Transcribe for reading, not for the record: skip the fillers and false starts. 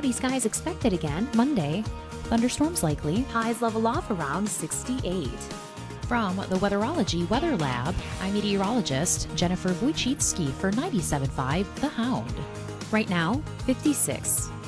Cloudy skies expected again Monday. Thunderstorms likely. Highs level off around 68. From the Weatherology Weather Lab, I'm meteorologist Jennifer Wojcicki for 97.5 The Hound. Right now, 56.